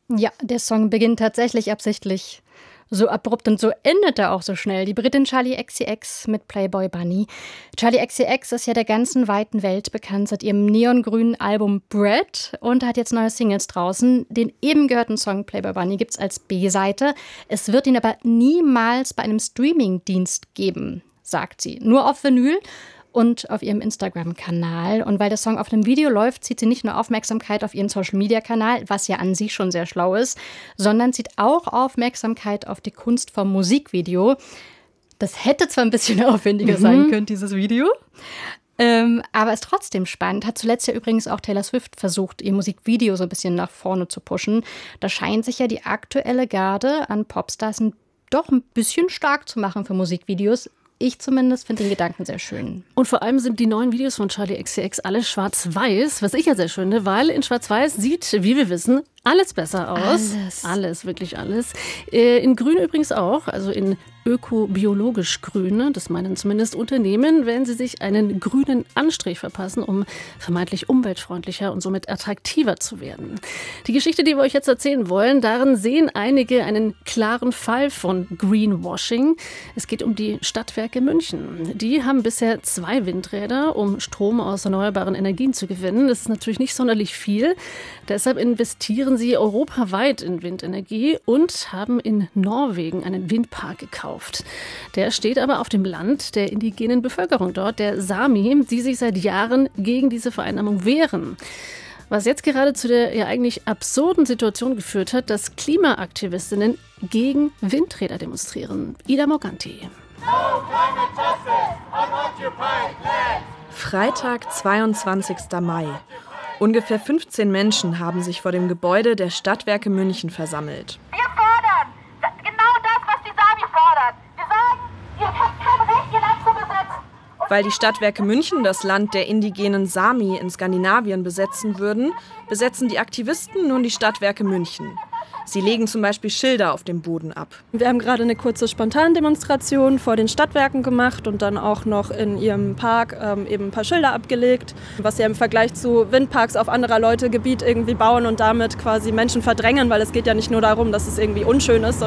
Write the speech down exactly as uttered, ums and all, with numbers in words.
Ja, der Song beginnt tatsächlich absichtlich so abrupt und so endet er auch so schnell. Die Britin Charli X C X mit Playboy Bunny. Charli X C X ist ja der ganzen weiten Welt bekannt seit ihrem neongrünen Album Bread und hat jetzt neue Singles draußen. Den eben gehörten Song Playboy Bunny gibt's als B-Seite. Es wird ihn aber niemals bei einem Streaming-Dienst geben, sagt sie. Nur auf Vinyl und auf ihrem Instagram-Kanal. Und weil der Song auf einem Video läuft, zieht sie nicht nur Aufmerksamkeit auf ihren Social-Media-Kanal, was ja an sich schon sehr schlau ist, sondern zieht auch Aufmerksamkeit auf die Kunst vom Musikvideo. Das hätte zwar ein bisschen aufwendiger mhm. sein können, dieses Video, ähm, aber ist trotzdem spannend. Hat zuletzt ja übrigens auch Taylor Swift versucht, ihr Musikvideo so ein bisschen nach vorne zu pushen. Da scheint sich ja die aktuelle Garde an Popstars doch ein bisschen stark zu machen für Musikvideos. Ich zumindest finde den Gedanken sehr schön. Und vor allem sind die neuen Videos von Charli X C X alle schwarz-weiß, was ich ja sehr schön finde, weil in schwarz-weiß sieht, wie wir wissen, alles besser aus. Alles. Alles, wirklich alles. In grün übrigens auch, also in ökobiologisch grün, das meinen zumindest Unternehmen, wenn sie sich einen grünen Anstrich verpassen, um vermeintlich umweltfreundlicher und somit attraktiver zu werden. Die Geschichte, die wir euch jetzt erzählen wollen, darin sehen einige einen klaren Fall von Greenwashing. Es geht um die Stadtwerke München. Die haben bisher zwei Windräder, um Strom aus erneuerbaren Energien zu gewinnen. Das ist natürlich nicht sonderlich viel. Deshalb investieren sie europaweit in Windenergie und haben in Norwegen einen Windpark gekauft. Der steht aber auf dem Land der indigenen Bevölkerung dort, der Sami, die sich seit Jahren gegen diese Vereinnahmung wehren. Was jetzt gerade zu der ja eigentlich absurden Situation geführt hat, dass Klimaaktivistinnen gegen Windräder demonstrieren. Ida Morganti. Freitag, zweiundzwanzigster Mai. Ungefähr fünfzehn Menschen haben sich vor dem Gebäude der Stadtwerke München versammelt. Wir fordern genau das, was die Sami fordern. Wir sagen, ihr habt kein Recht, ihr Land zu besetzen. Weil die Stadtwerke München das Land der indigenen Sami in Skandinavien besetzen würden, besetzen die Aktivisten nun die Stadtwerke München. Sie legen zum Beispiel Schilder auf dem Boden ab. Wir haben gerade eine kurze Spontandemonstration vor den Stadtwerken gemacht und dann auch noch in ihrem Park ähm, eben ein paar Schilder abgelegt, was ja im Vergleich zu Windparks auf anderer Leute Gebiet irgendwie bauen und damit quasi Menschen verdrängen, weil es geht ja nicht nur darum, dass es irgendwie unschön ist,